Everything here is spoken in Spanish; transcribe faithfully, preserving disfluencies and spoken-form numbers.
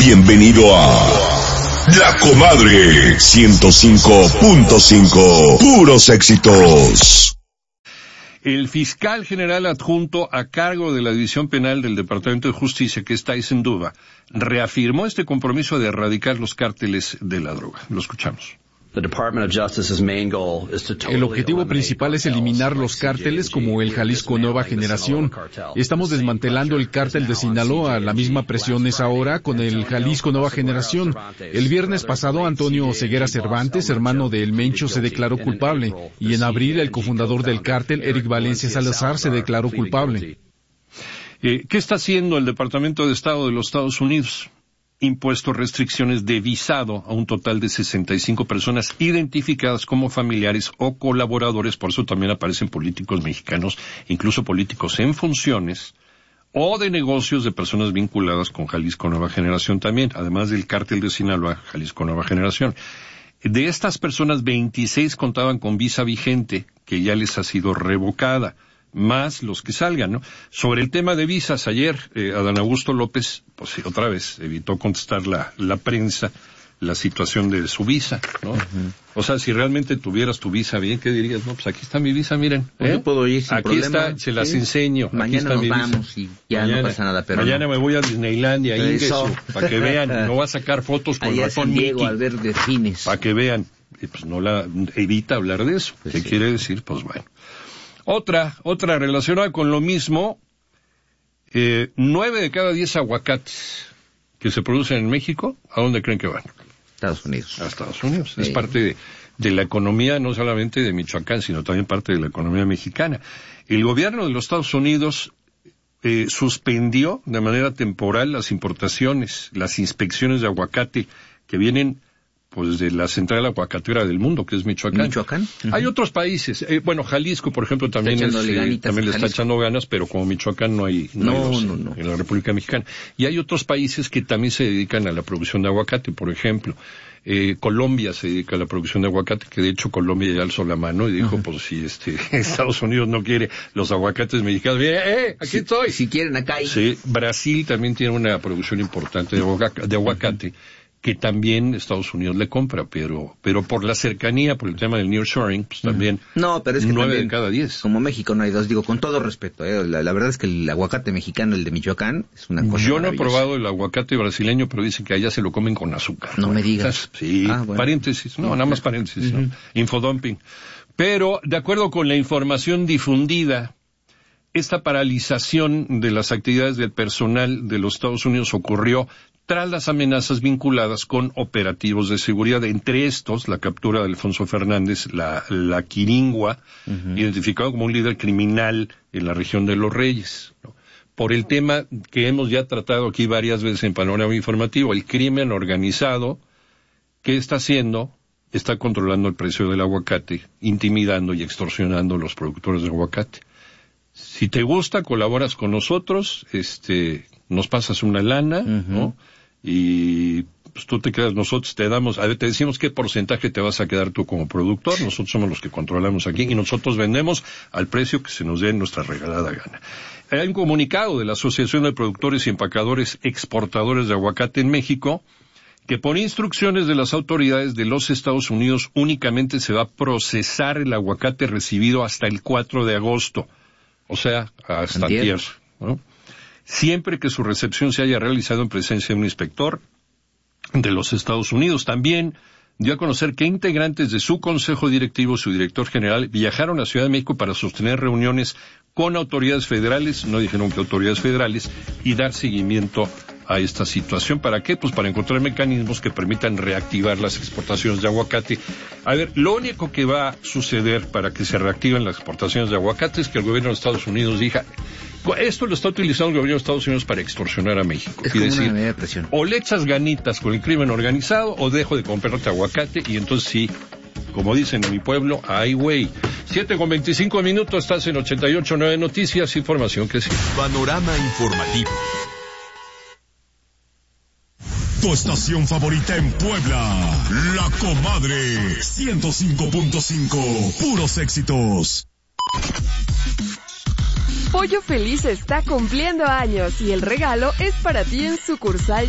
Bienvenido a La Comadre ciento cinco punto cinco. Puros éxitos. El fiscal general adjunto a cargo de la División Penal del Departamento de Justicia, que es Tyson Duba, reafirmó este compromiso de erradicar los cárteles de la droga. Lo escuchamos. El objetivo principal es eliminar los cárteles como el Jalisco Nueva Generación. Estamos desmantelando el cártel de Sinaloa. La misma presión es ahora con el Jalisco Nueva Generación. El viernes pasado, Antonio Ceguera Cervantes, hermano de El Mencho, se declaró culpable. Y en abril, el cofundador del cártel, Eric Valencia Salazar, se declaró culpable. Eh, ¿Qué está haciendo el Departamento de Estado de los Estados Unidos? Impuesto restricciones de visado a un total de sesenta y cinco personas identificadas como familiares o colaboradores, por eso también aparecen políticos mexicanos, incluso políticos en funciones, o de negocios de personas vinculadas con Jalisco Nueva Generación también, además del cártel de Sinaloa, Jalisco Nueva Generación. De estas personas, veintiséis contaban con visa vigente, que ya les ha sido revocada, más los que salgan, ¿no? Sobre el tema de visas, ayer, eh, Adán Augusto López, pues sí, otra vez, evitó contestar la, la prensa la situación de su visa, ¿no? Uh-huh. O sea, si realmente tuvieras tu visa bien, ¿qué dirías? No, pues aquí está mi visa, miren. ¿eh? Yo puedo ir sin aquí problema. Está, se las sí. enseño. Mañana aquí está nos vamos y ya mañana, no pasa nada. Pero mañana no. me voy a Disneylandia, Ingesu, para que vean. No va a sacar fotos con Allá ratón San Diego Mickey. al ver delfines. Para que vean. Y pues no la, evita hablar de eso. Pues ¿Qué sí. quiere decir? Pues bueno. Otra, otra relacionada con lo mismo, eh, nueve de cada diez aguacates que se producen en México, ¿a dónde creen que van? Estados Unidos. A Estados Unidos. Sí. Es parte de, de la economía, no solamente de Michoacán, sino también parte de la economía mexicana. El gobierno de los Estados Unidos eh, suspendió de manera temporal las importaciones, las inspecciones de aguacate que vienen pues de la central aguacatera del mundo, que es Michoacán. Michoacán. Uh-huh. Hay otros países, eh, bueno, Jalisco, por ejemplo, también, es, eh, también le está echando ganas, pero como Michoacán no hay, no, no, hay dos, no, no. en la República Mexicana. Y hay otros países que también se dedican a la producción de aguacate, por ejemplo. Eh, Colombia se dedica a la producción de aguacate, que de hecho Colombia ya alzó la mano y dijo, uh-huh. pues si este Estados Unidos no quiere los aguacates mexicanos, bien, eh, aquí si, estoy. Si quieren acá hay. Sí, Brasil también tiene una producción importante de, aguac- de aguacate. Uh-huh. que también Estados Unidos le compra, pero pero por la cercanía, por el tema del nearshoring, pues también no, pero es que nueve también, de cada diez. Como México no hay dos, digo con todo respeto, eh, la, la verdad es que el aguacate mexicano, el de Michoacán, es una cosa Yo no he probado el aguacate brasileño, pero dicen que allá se lo comen con azúcar. No bueno, me digas. Sí, ah, bueno. paréntesis, no, nada más paréntesis, uh-huh. ¿no? Infodumping. Pero, de acuerdo con la información difundida, esta paralización de las actividades del personal de los Estados Unidos ocurrió tras las amenazas vinculadas con operativos de seguridad, entre estos la captura de Alfonso Fernández, la, la Quiringua, uh-huh. identificado como un líder criminal en la región de Los Reyes, ¿no? Por el tema que hemos ya tratado aquí varias veces en Panorama Informativo, el crimen organizado, ¿qué está haciendo? Está controlando el precio del aguacate, intimidando y extorsionando a los productores de aguacate. Si te gusta, colaboras con nosotros, este, nos pasas una lana, uh-huh. ¿no? Y pues tú te quedas, nosotros te damos, a ver, te decimos qué porcentaje te vas a quedar tú como productor, nosotros somos los que controlamos aquí y nosotros vendemos al precio que se nos dé en nuestra regalada gana. Hay un comunicado de la Asociación de Productores y Empacadores Exportadores de Aguacate en México que por instrucciones de las autoridades de los Estados Unidos únicamente se va a procesar el aguacate recibido hasta el cuatro de agosto. O sea, hasta ayer, ¿no? Siempre que su recepción se haya realizado en presencia de un inspector de los Estados Unidos. También dio a conocer que integrantes de su consejo directivo, su director general, viajaron a Ciudad de México para sostener reuniones con autoridades federales, no dijeron que autoridades federales, y dar seguimiento a esta situación. ¿Para qué? Pues para encontrar mecanismos que permitan reactivar las exportaciones de aguacate. A ver, lo único que va a suceder para que se reactiven las exportaciones de aguacate es que el gobierno de Estados Unidos diga, esto lo está utilizando el gobierno de Estados Unidos para extorsionar a México. Es y como decir, una media presión. O le echas ganitas con el crimen organizado o dejo de comprarte aguacate y entonces sí, como dicen en mi pueblo, ay güey. siete con veinticinco minutos, estás en ochenta y ocho punto nueve Noticias, información que sí. Panorama informativo. Tu estación favorita en Puebla, La Comadre, ciento cinco punto cinco, puros éxitos. Pollo Feliz está cumpliendo años y el regalo es para ti en sucursal